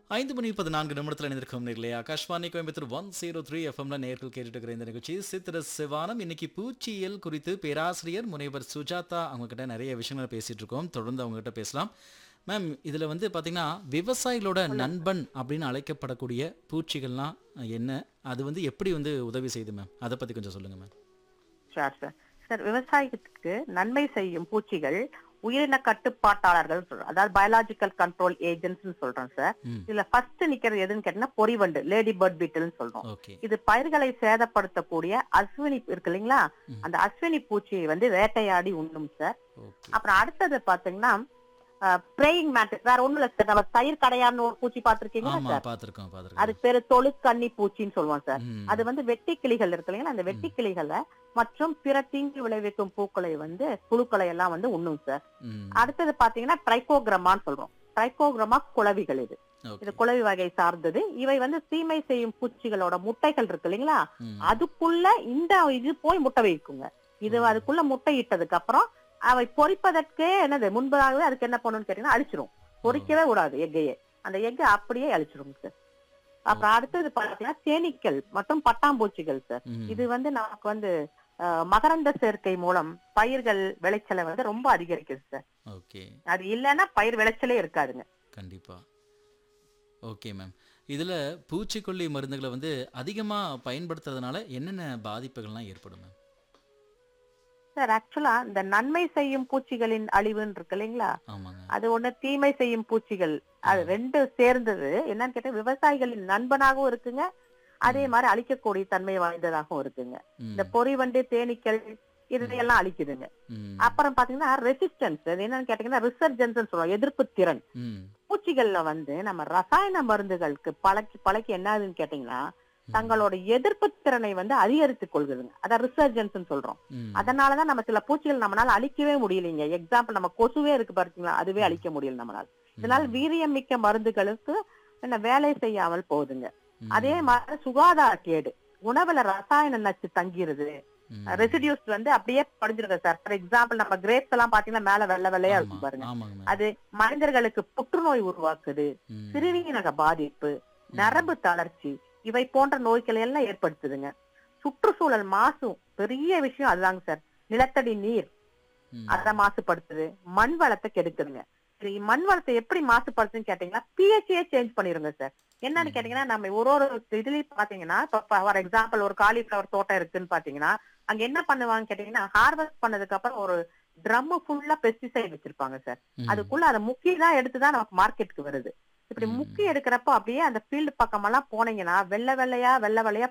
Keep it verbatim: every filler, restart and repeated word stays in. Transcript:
ஐந்து மணி பதினான்கு நிமிடத்தில் இணைந்திருக்கும் நேர்களே Akashvani Coimbatore one zero three எஃப்எம்ல நேர்கள் கேட்டுட்டு இருக்கிற இந்த நிகழ்ச்சி சித்திர சிவானம். இன்னைக்கு பூச்சியியல் குறித்து பேராசிரியர் முனைவர் சுஜாதா அவங்க கிட்ட நிறைய விஷயங்களை பேசிட்டு இருக்கோம். தொடர்ந்து அவங்க கிட்ட பேசலாம். மேம், இதில் வந்து பார்த்தீங்கன்னா விவசாயிகளோட சொல்லுங்க. நண்பன் அப்படின்னு அழைக்கப்படக்கூடிய பூச்சிகள்லாம் என்ன, அது வந்து எப்படி வந்து உதவி செய்யுது மேம், அதை பற்றி கொஞ்சம் சொல்லுங்கள் மேம். சார் சார் சார் விவசாயத்துக்கு நன்மை செய்யும் பூச்சிகள் உயிரின கட்டுப்பாட்டாளர்கள் சொல்றோம். அதாவது பயாலஜிக்கல் கண்ட்ரோல் ஏஜென்ட்ஸ் சொல்றோம் சார். ம். இதுல ஃபர்ஸ்ட் நிக்கிறது எதுன்னு கேட்டீங்கன்னா பொறிவண்டு, லேடி பேர்ட் பீட்டில்னு சொல்றோம். ஓகே. இது பயிர்களை சேதப்படுத்தக்கூடிய அஸ்வினி இருக்கு இல்லைங்களா, ம். அந்த அஸ்வினி பூச்சியை வந்து வேட்டையாடி உண்ணும் சார். ஓகே. அப்புறம் அடுத்தது பாத்தீங்கன்னா பிரேயிங் மேட்டிஸ், வேற ஒண்ணும் இல்ல சார். நம்ம தயிர் கடையான்னு ஒரு பூச்சி பாத்திருக்கீங்களா ஆமாம், சார்? பார்த்துருக்கோம் பார்த்துருக்கோம். அதுக்கு பேரு தொழுக்கண்ணி பூச்சின்னு சொல்லுவோம் சார். ம். அது வந்து வெட்டி கிளிகள் இருக்கு இல்லைங்களா, அந்த வெட்டி ம். கிளிகளை மற்றும் பிற தீங்கு விளைவிக்கும் பூக்களை வந்து புழுக்களை எல்லாம் வந்து உண்ணும் சார். ம். அடுத்தது பாத்தீங்கன்னா ட்ரைகோகிராமான்னு சொல்றோம். ட்ரைகோகிராமா குளவிகள், இது ஓகே. இது குளவி வகை சார்ந்தது. இவை வந்து தீமை செய்யும் பூச்சிகளோட முட்டைகள் இருக்கு இல்லைங்களா, ம். அதுக்குள்ள இந்த இது போய் முட்டை வைக்குங்க. இது ம். அதுக்குள்ள முட்டை இட்டதுக்கு அப்புறம் அவை பொரிப்பதற்கே என்னது முன்பதாகவே அதுக்கு என்ன பண்ணணும்னு கேட்டீங்கன்னா அழிச்சிரும். பொரிக்கவே கூடாது எக்கையே, அந்த எக்கை அப்படியே அழிச்சிரும் சார். அப்புறம் அடுத்தது பாத்தீங்கன்னா தேனீக்கள் மற்றும் பட்டாம்பூச்சிகள் சார். ம். இது வந்து நமக்கு வந்து அஹ், மகரந்த சேர்க்கை மூலம் பயிர்கள் விளைச்சலை வந்து ரொம்ப அதிகரிக்குது சார். ஓகே. அது இல்லைன்னா பயிர் விளைச்சலே இருக்காதுங்க. கண்டிப்பா. Okay ma'am. இதில் பூச்சிக்கொல்லி மருந்துகளை வந்து அதிகமாக பயன்படுத்துறதுனால என்னென்ன பாதிப்புகள்லாம் ஏற்படும் மேம்? சார் ஆக்சுவலா இந்த நன்மை செய்யும் பூச்சிகளின் அழிவுன்னு இருக்கு இல்லைங்களா, ஆமாங்க. அது ஒண்ணு தீமை செய்யும் பூச்சிகள், அது ம். ரெண்டு சேர்ந்தது என்னன்னு கேட்டா விவசாயிகளின் நண்பனாகவும் இருக்குங்க, அதே ம். மாதிரி அழிக்கக்கூடிய தன்மை வாய்ந்ததாகவும் இருக்குங்க. இந்த ம். பொறிவண்டு, தேனீக்கள் ம். இதையெல்லாம் அழிக்குதுங்க. ம். அப்புறம் பாத்தீங்கன்னா ரெசிஸ்டன்ஸ், அது என்னன்னு கேட்டீங்கன்னா ரிசர்ஜன்ஸ் சொல்லுவோம், எதிர்ப்பு திறன். ம். பூச்சிகள்ல வந்து நம்ம ரசாயன மருந்துகளுக்கு பழக்கி பழக்கி என்ன ஆகுதுன்னு கேட்டீங்கன்னா ம். தங்களோட எதிர்ப்பு திறனை வந்து அதிகரித்துக் கொள்குதுங்க. அதான் ரிசர்ஜன்ஸ் சொல்றோம். ம். அதனாலதான் நம்ம சில பூச்சிகள் நம்மளால அழிக்கவே முடியலைங்க. எக்ஸாம்பிள் நம்ம கொசுவே இருக்கு பாத்தீங்களா, அதுவே ம். அழிக்க முடியல நம்மளால. இதனால ம். வீரியம் மிக்க மருந்துகளுக்கு என்ன வேலை செய்யாமல் போகுதுங்க. அதே ம். மாதிரி சுகாதார கேடு, உணவுல ரசாயன நச்சு தங்கிருது, ம். ரெசிடியூஸ் வந்து அப்படியே படிஞ்சிருது சார். ஃபார் எக்ஸாம்பிள் நம்ம கிரேப்ஸ் எல்லாம் பாத்தீங்கன்னா மேல வெள்ளை வெள்ளையா ஆமா, இருக்கும் பாருங்க. ஆமாங்க மேம். அது மனிதர்களுக்கு புற்றுநோய் உருவாக்குது, ம். சிறுநீரக பாதிப்பு, ம். நரம்பு தளர்ச்சி, இவை போன்ற நோய்களை எல்லாம் ஏற்படுத்துதுங்க. சுற்றுச்சூழல் மாசு பெரிய விஷயம் அதுதாங்க சார். நிலத்தடி நீர் ம். அதை மாசுபடுத்துது, மண் வளத்தை கெடுக்குதுங்க. சரி, மண் வளத்தை எப்படி மாசுபடுத்துன்னு கேட்டீங்கன்னா பிஹெச்ஏ சேஞ்ச் பண்ணிருங்க சார். என்னன்னு ம். கேட்டீங்கன்னா நம்ம ஒரு ஒரு இதுலயும் பாத்தீங்கன்னா ஃபார் எக்ஸாம்பிள் ஒரு காலிஃபிளவர் தோட்டம் இருக்குன்னு பாத்தீங்கன்னா அங்க என்ன பண்ணுவாங்க கேட்டீங்கன்னா ஹார்வெஸ்ட் பண்ணதுக்கு அப்புறம் ஒரு ட்ரம் ஃபுல்லா பெஸ்டிசைட் வச்சிருப்பாங்க சார். ம். அதுக்குள்ள அதை முக்கி தான் எடுத்துதான் நமக்கு மார்க்கெட்டுக்கு வருது. இப்படி முக்கி ம். எடுக்கிறப்போ அப்படியே அந்த ஃபீல்டு பக்கம் எல்லாம் போனீங்கன்னா வெள்ளை வெள்ளையா வெள்ளை வெள்ளையா